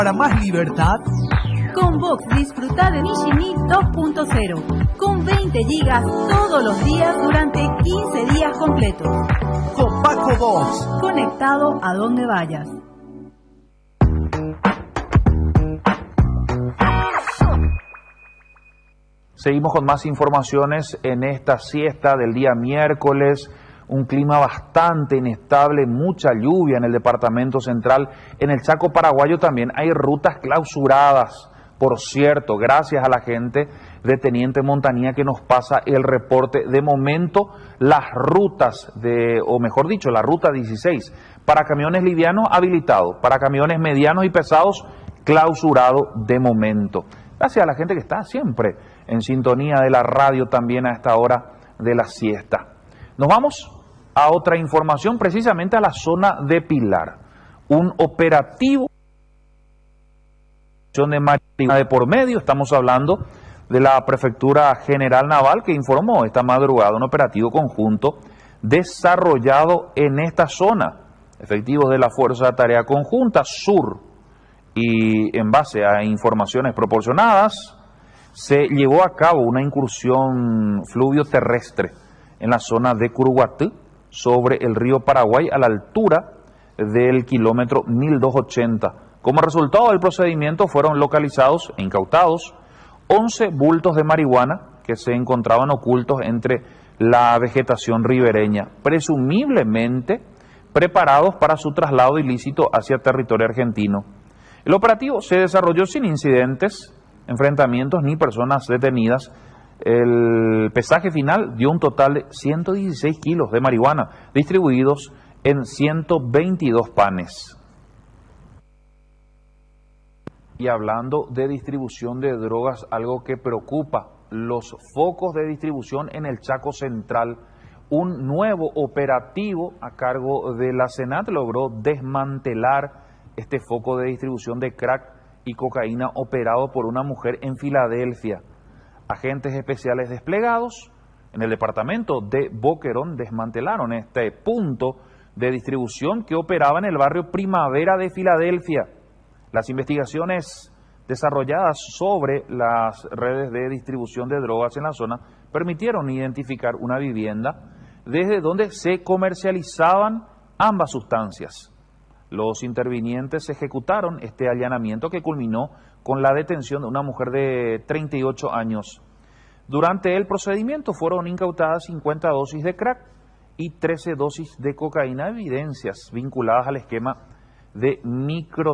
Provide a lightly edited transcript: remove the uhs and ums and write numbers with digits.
Para más libertad, con Vox disfruta de Mishimi 2.0 con 20 gigas todos los días durante 15 días completos. con Paco Vox. Conectado a donde vayas. Seguimos con más informaciones en esta siesta del día miércoles. Un clima bastante inestable, mucha lluvia en el departamento central. En el Chaco paraguayo también hay rutas clausuradas. Por cierto, gracias a la gente de Teniente Montanía que nos pasa el reporte. De momento, las rutas o mejor dicho, la ruta 16, para camiones livianos habilitado, para camiones medianos y pesados clausurado de momento. Gracias a la gente que está siempre en sintonía de la radio también a esta hora de la siesta. Nos vamos a otra información, precisamente a la zona de Pilar. Un operativo de Marina de por medio, estamos hablando de la Prefectura General Naval que informó esta madrugada un operativo conjunto desarrollado en esta zona. Efectivos de la Fuerza de Tarea Conjunta Sur y en base a informaciones proporcionadas se llevó a cabo una incursión fluvio-terrestre en la zona de Curuguatí, sobre el río Paraguay a la altura del kilómetro 1280. Como resultado del procedimiento fueron localizados e incautados 11 bultos de marihuana que se encontraban ocultos entre la vegetación ribereña, presumiblemente preparados para su traslado ilícito hacia territorio argentino. El operativo se desarrolló sin incidentes, enfrentamientos ni personas detenidas. El pesaje final dio un total de 116 kilos de marihuana distribuidos en 122 panes. Y hablando de distribución de drogas, algo que preocupa, los focos de distribución en el Chaco Central. Un nuevo operativo a cargo de la SENAT logró desmantelar este foco de distribución de crack y cocaína operado por una mujer en Filadelfia. Agentes especiales desplegados en el departamento de Boquerón desmantelaron este punto de distribución que operaba en el barrio Primavera de Filadelfia. Las investigaciones desarrolladas sobre las redes de distribución de drogas en la zona permitieron identificar una vivienda desde donde se comercializaban ambas sustancias. Los intervinientes ejecutaron este allanamiento que culminó con la detención de una mujer de 38 años. Durante el procedimiento fueron incautadas 50 dosis de crack y 13 dosis de cocaína, evidencias vinculadas al esquema de micro